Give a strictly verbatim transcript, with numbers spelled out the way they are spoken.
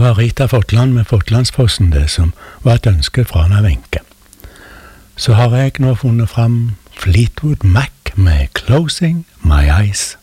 var Rita Fotland med Fotlandsposten det som var et ønske fra Anna Wenche. Så har jeg nå funnet fram Fleetwood Mac med Closing My Eyes.